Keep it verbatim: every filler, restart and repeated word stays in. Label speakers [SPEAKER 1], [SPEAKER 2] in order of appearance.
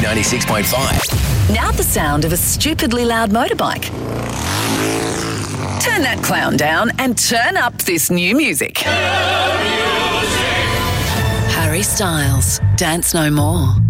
[SPEAKER 1] ninety-six point five.
[SPEAKER 2] Now the sound of a stupidly loud motorbike. Turn that clown down and turn up this new music. Harry Styles, Dance No More.